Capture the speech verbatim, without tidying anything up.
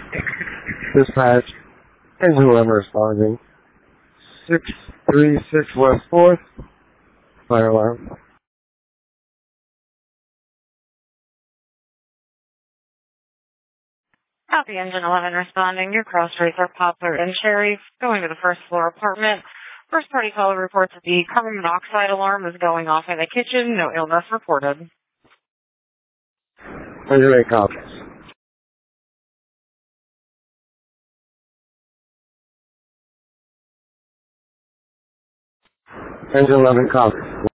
Dispatch, engine eleven responding. six three six West fourth, fire alarm. Copy, engine eleven responding. Your cross streets are Poplar and Cherry, going to the first floor apartment. First party caller reports that the carbon monoxide alarm is going off in the kitchen. No illness reported. Engine eight copies. Engine eleven copies.